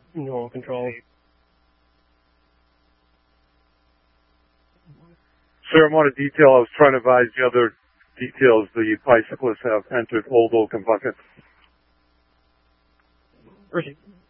Normal control. Sir, I want to detail. I was trying to advise the other details. The bicyclists have entered Old Oaken Bucket. Received.